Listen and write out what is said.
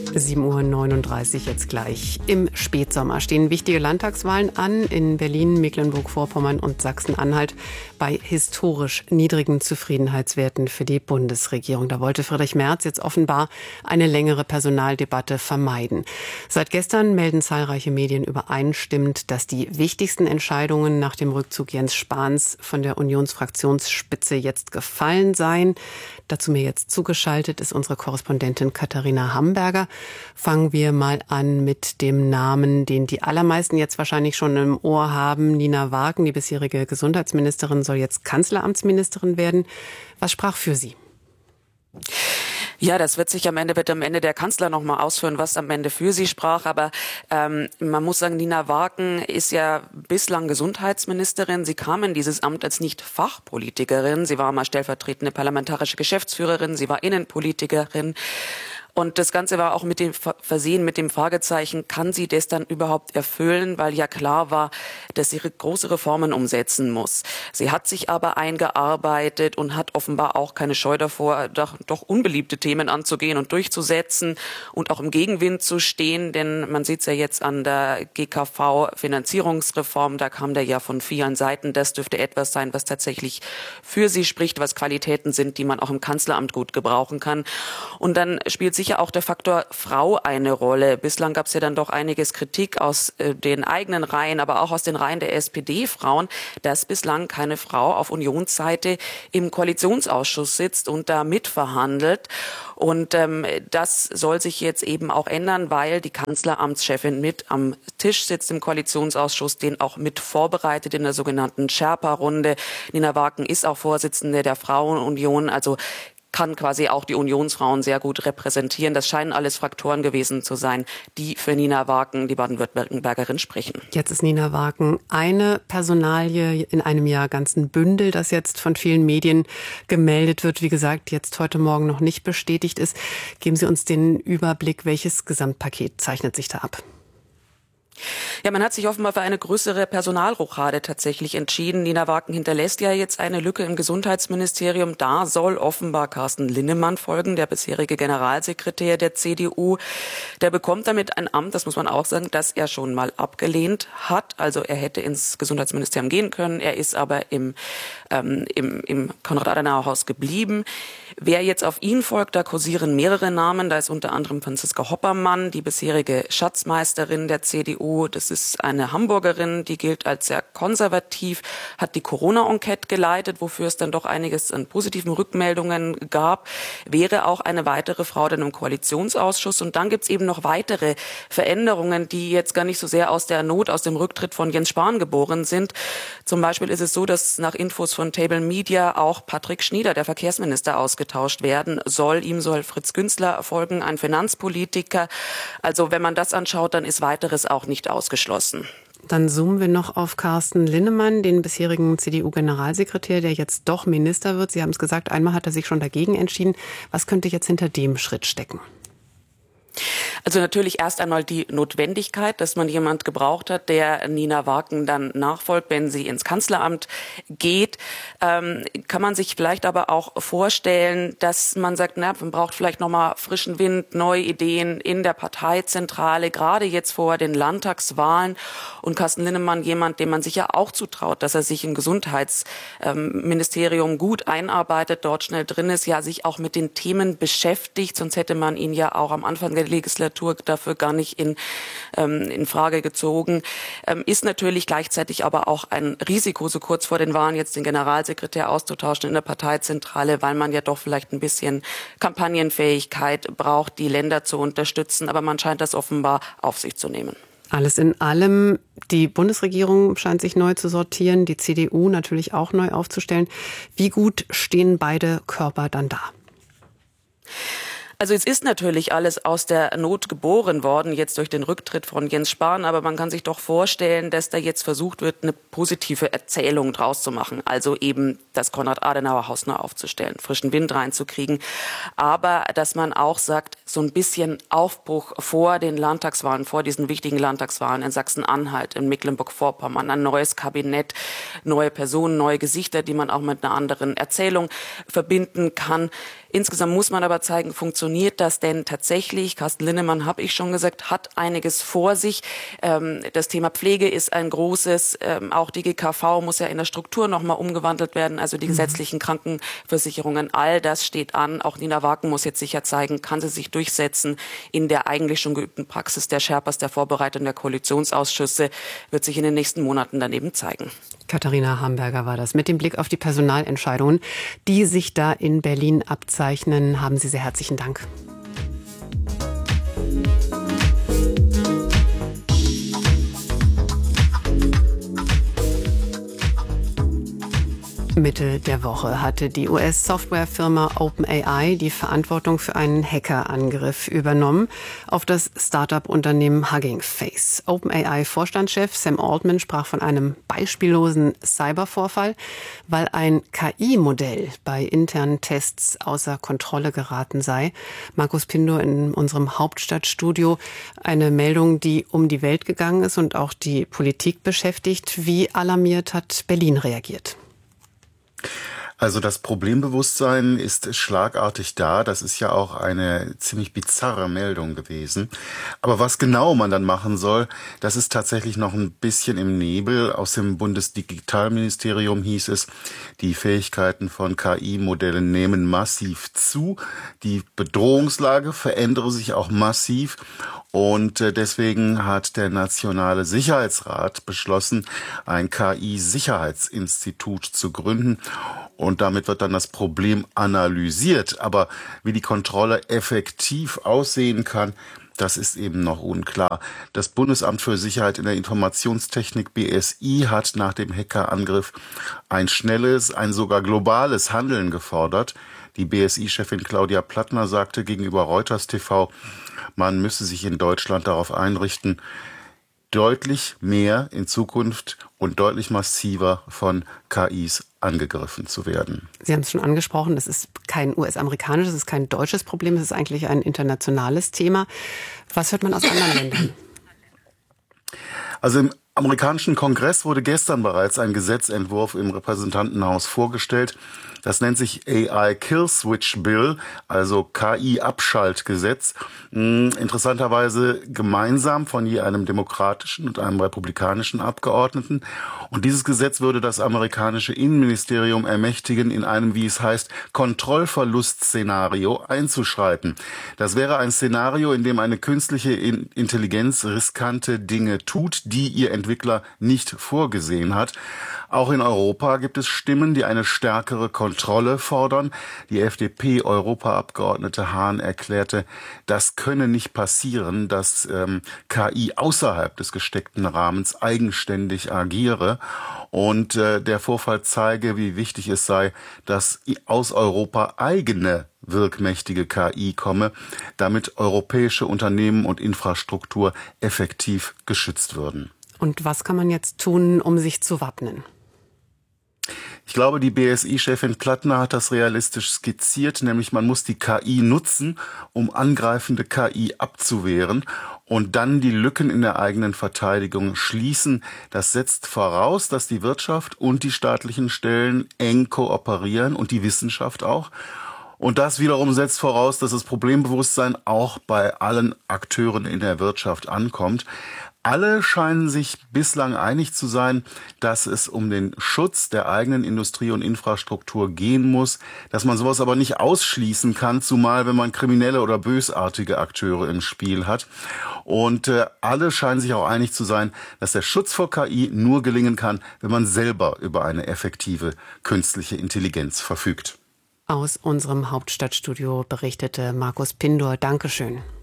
7:39 Uhr jetzt gleich. Im Spätsommer stehen wichtige Landtagswahlen an in Berlin, Mecklenburg-Vorpommern und Sachsen-Anhalt bei historisch niedrigen Zufriedenheitswerten für die Bundesregierung. Da wollte Friedrich Merz jetzt offenbar eine längere Personaldebatte vermeiden. Seit gestern melden zahlreiche Medien übereinstimmend, dass die wichtigsten Entscheidungen nach dem Rückzug Jens Spahns von der Unionsfraktionsspitze jetzt gefallen seien. Dazu mir jetzt zugeschaltet ist unsere Korrespondentin Katharina Hamburger. Fangen wir mal an mit dem Namen, den die allermeisten jetzt wahrscheinlich schon im Ohr haben. Nina Wagen, die bisherige Gesundheitsministerin, soll jetzt Kanzleramtsministerin werden. Was sprach für sie? Ja, das wird am Ende der Kanzler noch mal ausführen, was am Ende für sie sprach. Aber man muss sagen, Nina Wagen ist ja bislang Gesundheitsministerin. Sie kam in dieses Amt als nicht Fachpolitikerin. Sie war mal stellvertretende parlamentarische Geschäftsführerin. Sie war Innenpolitikerin. Und das Ganze war auch versehen mit dem Fragezeichen, kann sie das dann überhaupt erfüllen, weil ja klar war, dass sie große Reformen umsetzen muss. Sie hat sich aber eingearbeitet und hat offenbar auch keine Scheu davor, doch unbeliebte Themen anzugehen und durchzusetzen und auch im Gegenwind zu stehen, denn man sieht es ja jetzt an der GKV-Finanzierungsreform, da kam der ja von vielen Seiten, das dürfte etwas sein, was tatsächlich für sie spricht, was Qualitäten sind, die man auch im Kanzleramt gut gebrauchen kann. Und dann spielt sicher auch der Faktor Frau eine Rolle. Bislang gab es ja dann doch einiges Kritik aus den eigenen Reihen, aber auch aus den Reihen der SPD-Frauen, dass bislang keine Frau auf Unionsseite im Koalitionsausschuss sitzt und da mitverhandelt. Und das soll sich jetzt eben auch ändern, weil die Kanzleramtschefin mit am Tisch sitzt im Koalitionsausschuss, den auch mit vorbereitet in der sogenannten Sherpa-Runde. Nina Wagen ist auch Vorsitzende der Frauenunion, also kann quasi auch die Unionsfrauen sehr gut repräsentieren. Das scheinen alles Faktoren gewesen zu sein, die für Nina Wagen, die Baden-Württembergerin, sprechen. Jetzt ist Nina Wagen eine Personalie in einem Jahr ganzen Bündel, das jetzt von vielen Medien gemeldet wird. Wie gesagt, jetzt heute Morgen noch nicht bestätigt ist. Geben Sie uns den Überblick, welches Gesamtpaket zeichnet sich da ab? Ja, man hat sich offenbar für eine größere Personalrochade tatsächlich entschieden. Nina Wagen hinterlässt ja jetzt eine Lücke im Gesundheitsministerium. Da soll offenbar Carsten Linnemann folgen, der bisherige Generalsekretär der CDU. Der bekommt damit ein Amt, das muss man auch sagen, das er schon mal abgelehnt hat. Also er hätte ins Gesundheitsministerium gehen können. Er ist aber im Konrad-Adenauer-Haus geblieben. Wer jetzt auf ihn folgt, da kursieren mehrere Namen. Da ist unter anderem Franziska Hoppermann, die bisherige Schatzmeisterin der CDU. Das ist eine Hamburgerin, die gilt als sehr konservativ, hat die Corona-Enquete geleitet, wofür es dann doch einiges an positiven Rückmeldungen gab. Wäre auch eine weitere Frau dann im Koalitionsausschuss. Und dann gibt's eben noch weitere Veränderungen, die jetzt gar nicht so sehr aus der Not, aus dem Rücktritt von Jens Spahn geboren sind. Zum Beispiel ist es so, dass nach Infos von Table Media auch Patrick Schnieder, der Verkehrsminister, ausgetauscht werden soll. Ihm soll Fritz Günzler folgen, ein Finanzpolitiker. Also wenn man das anschaut, dann ist weiteres auch nicht ausgeschlossen. Dann zoomen wir noch auf Carsten Linnemann, den bisherigen CDU-Generalsekretär, der jetzt doch Minister wird. Sie haben es gesagt, einmal hat er sich schon dagegen entschieden. Was könnte jetzt hinter dem Schritt stecken? Also natürlich erst einmal die Notwendigkeit, dass man jemand gebraucht hat, der Nina Wagen dann nachfolgt, wenn sie ins Kanzleramt geht. Kann man sich vielleicht aber auch vorstellen, dass man sagt, man braucht vielleicht nochmal frischen Wind, neue Ideen in der Parteizentrale, gerade jetzt vor den Landtagswahlen. Und Carsten Linnemann, jemand, dem man sich ja auch zutraut, dass er sich im Gesundheitsministerium gut einarbeitet, dort schnell drin ist, ja sich auch mit den Themen beschäftigt. Sonst hätte man ihn ja auch am Anfang der Legislatur dafür gar nicht in Frage gezogen. Ist natürlich gleichzeitig aber auch ein Risiko, so kurz vor den Wahlen jetzt den Generalsekretär auszutauschen in der Parteizentrale, weil man ja doch vielleicht ein bisschen Kampagnenfähigkeit braucht, die Länder zu unterstützen. Aber man scheint das offenbar auf sich zu nehmen. Alles in allem, die Bundesregierung scheint sich neu zu sortieren, die CDU natürlich auch neu aufzustellen. Wie gut stehen beide Körper dann da? Also es ist natürlich alles aus der Not geboren worden, jetzt durch den Rücktritt von Jens Spahn. Aber man kann sich doch vorstellen, dass da jetzt versucht wird, eine positive Erzählung draus zu machen. Also eben das Konrad-Adenauer-Haus neu aufzustellen, frischen Wind reinzukriegen. Aber dass man auch sagt, so ein bisschen Aufbruch vor den Landtagswahlen, vor diesen wichtigen Landtagswahlen in Sachsen-Anhalt, in Mecklenburg-Vorpommern, ein neues Kabinett, neue Personen, neue Gesichter, die man auch mit einer anderen Erzählung verbinden kann. Insgesamt muss man aber zeigen, funktioniert das denn tatsächlich? Carsten Linnemann, habe ich schon gesagt, hat einiges vor sich. Das Thema Pflege ist ein großes. Auch die GKV muss ja in der Struktur nochmal umgewandelt werden. Also die gesetzlichen Krankenversicherungen, all das steht an. Auch Nina Waken muss jetzt sicher zeigen, kann sie sich durchsetzen in der eigentlich schon geübten Praxis der Sherpas, der Vorbereitung der Koalitionsausschüsse, wird sich in den nächsten Monaten dann eben zeigen. Katharina Hamburger war das. Mit dem Blick auf die Personalentscheidungen, die sich da in Berlin abzeichnen, haben Sie sehr herzlichen Dank. Mitte der Woche hatte die US-Softwarefirma OpenAI die Verantwortung für einen Hackerangriff übernommen auf das Start-up-Unternehmen Hugging Face. OpenAI-Vorstandschef Sam Altman sprach von einem beispiellosen Cybervorfall, weil ein KI-Modell bei internen Tests außer Kontrolle geraten sei. Markus Pindor in unserem Hauptstadtstudio. Eine Meldung, die um die Welt gegangen ist und auch die Politik beschäftigt. Wie alarmiert hat Berlin reagiert? Also das Problembewusstsein ist schlagartig da. Das ist ja auch eine ziemlich bizarre Meldung gewesen. Aber was genau man dann machen soll, das ist tatsächlich noch ein bisschen im Nebel. Aus dem Bundesdigitalministerium hieß es, die Fähigkeiten von KI-Modellen nehmen massiv zu. Die Bedrohungslage verändere sich auch massiv. Und deswegen hat der Nationale Sicherheitsrat beschlossen, ein KI-Sicherheitsinstitut zu gründen. Und damit wird dann das Problem analysiert. Aber wie die Kontrolle effektiv aussehen kann, das ist eben noch unklar. Das Bundesamt für Sicherheit in der Informationstechnik BSI hat nach dem Hackerangriff ein schnelles, ein sogar globales Handeln gefordert. Die BSI-Chefin Claudia Plattner sagte gegenüber Reuters TV, man müsse sich in Deutschland darauf einrichten, deutlich mehr in Zukunft und deutlich massiver von KIs angegriffen zu werden. Sie haben es schon angesprochen, das ist kein US-amerikanisches, es ist kein deutsches Problem, es ist eigentlich ein internationales Thema. Was hört man aus anderen Ländern? Also im amerikanischen Kongress wurde gestern bereits ein Gesetzentwurf im Repräsentantenhaus vorgestellt. Das nennt sich AI Kill Switch Bill, also KI-Abschaltgesetz. Interessanterweise gemeinsam von je einem demokratischen und einem republikanischen Abgeordneten. Und dieses Gesetz würde das amerikanische Innenministerium ermächtigen, in einem, wie es heißt, Kontrollverlustszenario einzuschreiten. Das wäre ein Szenario, in dem eine künstliche Intelligenz riskante Dinge tut, die ihr Entwickler nicht vorgesehen hat. Auch in Europa gibt es Stimmen, die eine stärkere Kontrolle fordern. Die FDP-Europaabgeordnete Hahn erklärte, das könne nicht passieren, dass KI außerhalb des gesteckten Rahmens eigenständig agiere. Und der Vorfall zeige, wie wichtig es sei, dass aus Europa eigene wirkmächtige KI komme, damit europäische Unternehmen und Infrastruktur effektiv geschützt würden. Und was kann man jetzt tun, um sich zu wappnen? Ich glaube, die BSI-Chefin Plattner hat das realistisch skizziert, nämlich man muss die KI nutzen, um angreifende KI abzuwehren und dann die Lücken in der eigenen Verteidigung schließen. Das setzt voraus, dass die Wirtschaft und die staatlichen Stellen eng kooperieren und die Wissenschaft auch. Und das wiederum setzt voraus, dass das Problembewusstsein auch bei allen Akteuren in der Wirtschaft ankommt. Alle scheinen sich bislang einig zu sein, dass es um den Schutz der eigenen Industrie und Infrastruktur gehen muss, dass man sowas aber nicht ausschließen kann, zumal wenn man kriminelle oder bösartige Akteure im Spiel hat. Und alle scheinen sich auch einig zu sein, dass der Schutz vor KI nur gelingen kann, wenn man selber über eine effektive künstliche Intelligenz verfügt. Aus unserem Hauptstadtstudio berichtete Markus Pindor. Dankeschön.